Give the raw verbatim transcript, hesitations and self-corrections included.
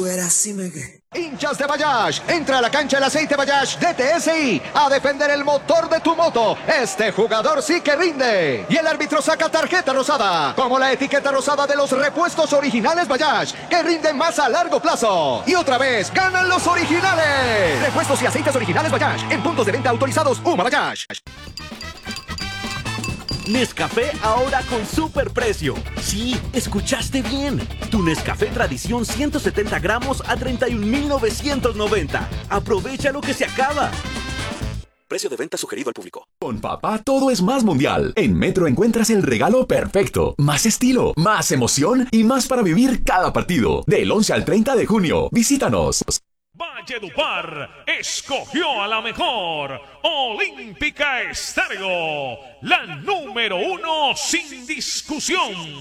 tú eras así, me que. Hinchas de Bayash, entra a la cancha el aceite Bayash D T S I a defender el motor de tu moto. Este jugador sí que rinde. Y el árbitro saca tarjeta rosada, como la etiqueta rosada de los repuestos originales Bayash, que rinden más a largo plazo. Y otra vez, ganan los originales. Repuestos y aceites originales Bayash, en puntos de venta autorizados Uma Bayash. Nescafé ahora con superprecio. Sí, escuchaste bien. Tu Nescafé Tradición ciento setenta gramos a treinta y un mil novecientos noventa. Aprovecha lo que se acaba. Precio de venta sugerido al público. Con papá todo es más mundial. En Metro encuentras el regalo perfecto. Más estilo, más emoción y más para vivir cada partido. Del once al treinta de junio. Visítanos. Valledupar escogió a la mejor Olímpica Estéreo, la número uno sin discusión.